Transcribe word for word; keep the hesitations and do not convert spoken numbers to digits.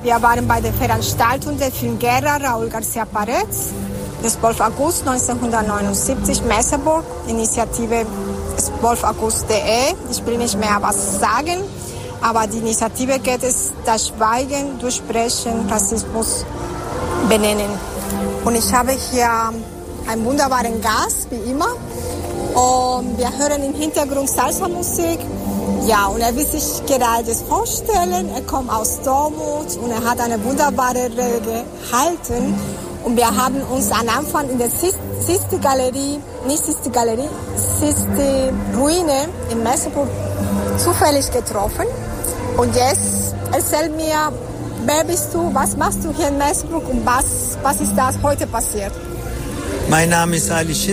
Wir waren bei der Veranstaltung der Filmguerra Raúl García Paredes, des zwölften August neunzehnhundertneunundsiebzig, Merseburg, Initiative zwölften August punkt de. Ich will nicht mehr was sagen, aber die Initiative geht es, das Schweigen durchbrechen, Rassismus benennen. Und ich habe hier einen wunderbaren Gast, wie immer. Und wir hören im Hintergrund Salsa-Musik. Ja, und er will sich gerade vorstellen. Er kommt aus Dortmund und er hat eine wunderbare Rede gehalten. Und wir haben uns am Anfang in der Sisti-Galerie, nicht Sisti-Galerie, Sisti-Ruine in Merseburg zufällig getroffen. Und jetzt erzähl mir, wer bist du, was machst du hier in Merseburg und was, was ist das heute passiert? Mein Name ist Ali Schirr.